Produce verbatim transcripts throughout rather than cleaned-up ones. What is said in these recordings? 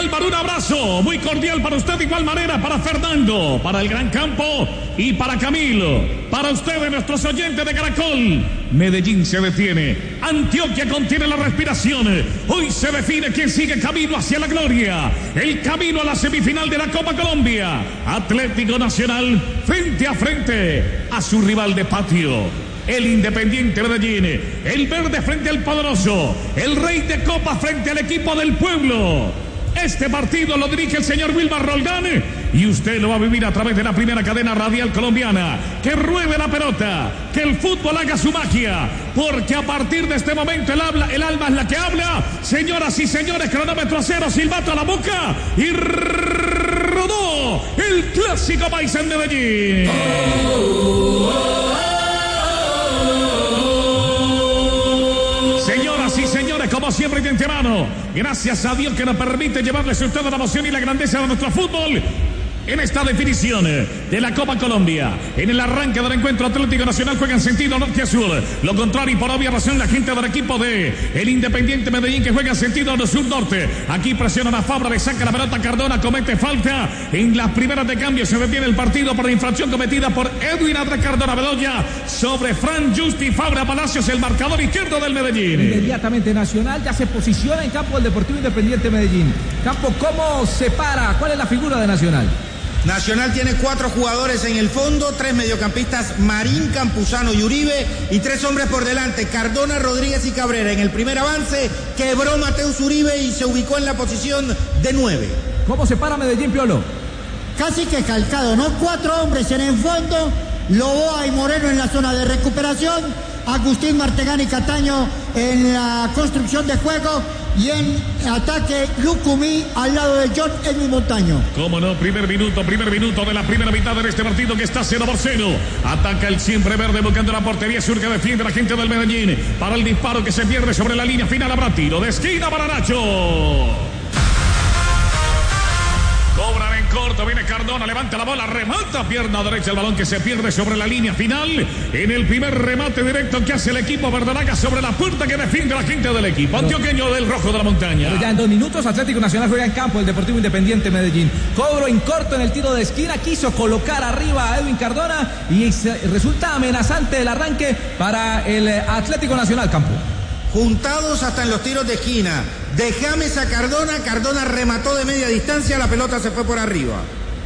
Álvaro, un abrazo muy cordial para usted, de igual manera para Fernando, para el Gran Campo y para Camilo. Para ustedes, nuestros oyentes de Caracol. Medellín se detiene, Antioquia contiene la respiración. Hoy se define quién sigue camino hacia la gloria, el camino a la semifinal de la Copa Colombia. Atlético Nacional frente a frente a su rival de patio, el Independiente Medellín. El verde frente al poderoso, el rey de copa frente al equipo del pueblo. Este partido lo dirige el señor Wilmar Roldán y usted lo va a vivir a través de la primera cadena radial colombiana. Que ruede la pelota, que el fútbol haga su magia, porque a partir de este momento el, habla, el alma es la que habla. Señoras y señores, cronómetro a cero, silbato a la boca y rodó el clásico país en Medellín. Oh, oh, oh. Señoras y señores, como siempre de antemano, gracias a Dios que nos permite llevarles a ustedes la emoción y la grandeza de nuestro fútbol en esta definición de la Copa Colombia. En el arranque del encuentro, Atlético Nacional juega en sentido norte-sur. Lo contrario, y por obvia razón, la gente del equipo de el Independiente Medellín, que juega en sentido sur-norte. Aquí presiona a Fabra, le saca la pelota Cardona, comete falta. En las primeras de cambio se detiene el partido por la infracción cometida por Edwin Andrés Cardona Bedoya sobre Fran Justi Fabra Palacios, el marcador izquierdo del Medellín. Inmediatamente Nacional ya se posiciona en campo del Deportivo Independiente Medellín. Campo, ¿cómo se para? ¿Cuál es la figura de Nacional? Nacional tiene cuatro jugadores en el fondo, tres mediocampistas, Marín, Campuzano y Uribe, y tres hombres por delante, Cardona, Rodríguez y Cabrera. En el primer avance quebró Mateus Uribe y se ubicó en la posición de nueve. ¿Cómo se para Medellín, Piolo? Casi que calcado, ¿no? Cuatro hombres en el fondo, Loboa y Moreno en la zona de recuperación, Agustín Martegani y Cataño en la construcción de juego, y en ataque Lucumí al lado de John Edwin Montaño. Cómo no, primer minuto, primer minuto de la primera mitad de este partido que está cero por cero. Ataca el siempre verde buscando la portería sur que defiende la gente del Medellín. Para el disparo que se pierde sobre la línea final, habrá tiro de esquina para Nacho. Cobran en corto, viene Cardona, levanta la bola, remata, pierna derecha, el balón que se pierde sobre la línea final. En el primer remate directo que hace el equipo verdolaga sobre la puerta que defiende la gente del equipo antioqueño del Rojo de la Montaña. Pero ya en dos minutos Atlético Nacional juega en campo el Deportivo Independiente Medellín. Cobro en corto en el tiro de esquina, quiso colocar arriba a Edwin Cardona y resulta amenazante el arranque para el Atlético Nacional, campo. Juntados hasta en los tiros de esquina. De James a Cardona, Cardona remató de media distancia, la pelota se fue por arriba.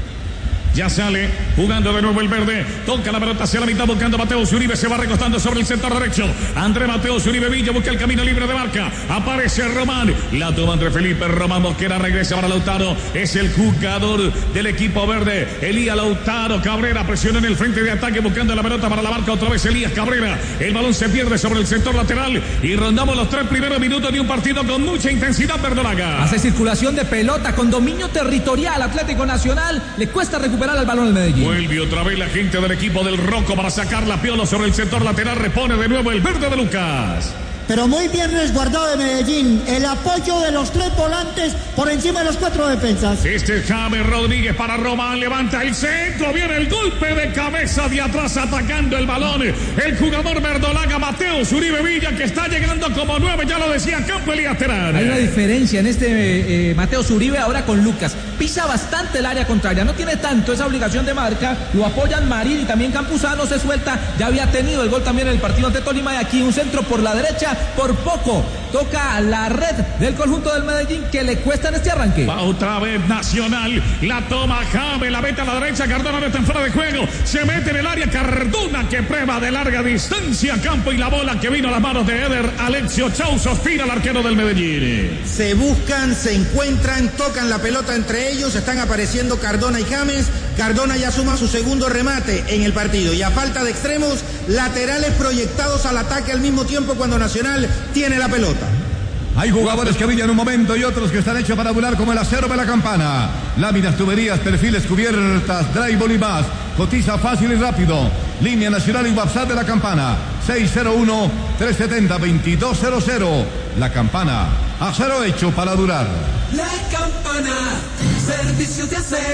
Ya sale jugando de nuevo el verde. Toca la pelota hacia la mitad buscando a Mateus Uribe. Se va recostando sobre el sector derecho. André Mateus Uribe Villa busca el camino libre de marca. Aparece Román. La toma entre Felipe Román Mosquera. Regresa para Lautaro. Es el jugador del equipo verde. Elías Lautaro Cabrera presiona en el frente de ataque buscando la pelota para la marca. Otra vez Elías Cabrera. El balón se pierde sobre el sector lateral. Y rondamos los tres primeros minutos de un partido con mucha intensidad verdolaga. Hace circulación de pelota con dominio territorial. Atlético Nacional le cuesta recuperar el balón al Medellín. Vuelve otra vez la gente del equipo del Roco para sacar la Piolo sobre el sector lateral. Repone de nuevo el verde de Lucas. Pero muy bien resguardado de Medellín. El apoyo de los tres volantes por encima de los cuatro defensas. Este es James Rodríguez para Román. Levanta el centro. Viene el golpe de cabeza de atrás atacando el balón. El jugador verdolaga Mateus Uribe Villa, que está llegando como nueve. Ya lo decía Campo Elías Terán. Hay una diferencia en este eh, Mateus Uribe ahora con Lucas. Pisa bastante el área contraria. No tiene tanto esa obligación de marca. Lo apoyan Marín y también Campuzano. Se suelta. Ya había tenido el gol también en el partido ante Tolima. Y aquí un centro por la derecha. Por poco toca la red del conjunto del Medellín, que le cuesta en este arranque. Va otra vez Nacional, la toma James, la mete a la derecha, Cardona no está en fuera de juego, se mete en el área, Cardona que prueba de larga distancia, campo, y la bola que vino a las manos de Eder Alexio Chau, sospira el arquero del Medellín. Se buscan, se encuentran, tocan la pelota entre ellos, están apareciendo Cardona y James. Cardona ya suma su segundo remate en el partido, y a falta de extremos, laterales proyectados al ataque al mismo tiempo cuando Nacional tiene la pelota. Hay jugadores que brillan un momento y otros que están hechos para volar, como el acero de la campana. Láminas, tuberías, perfiles, cubiertas, drywall y más. Cotiza fácil y rápido. Línea nacional y WhatsApp de la campana. seis cero uno, tres siete cero, dos dos cero cero. La campana, acero hecho para durar. La campana, servicios de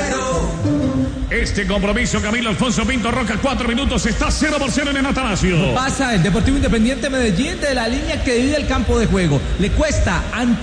acero. Este compromiso, Camilo Alfonso Pinto Roca, cuatro minutos, está cero por cero en el Atanasio. Pasa el Deportivo Independiente Medellín de la línea que divide el campo de juego. Le cuesta ante